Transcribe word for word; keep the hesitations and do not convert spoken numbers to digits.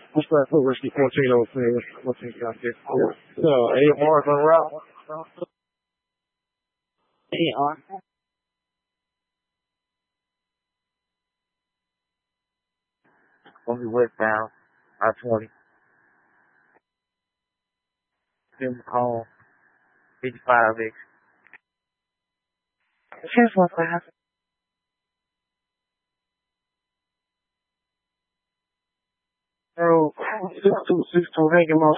What's that for Risky fourteen oh thing? What's he got there? So, eight Mars on route. Hey, on. Only westbound, I twenty. Then call fifty-five X. Here's one class. Bro, six two six two hanging off